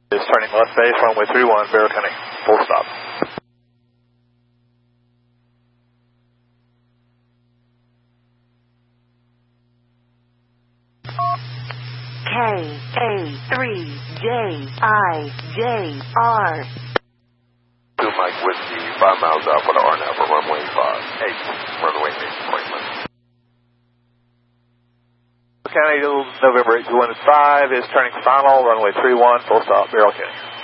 Is turning left base, runway 31, Barrow County, full stop. KA3JIJR. 2 Mike Whiskey, 5 miles out for the RNAV for runway 8, runway 8 appointment. County, November 815 is turning final, runway 31, full stop, Barrow County.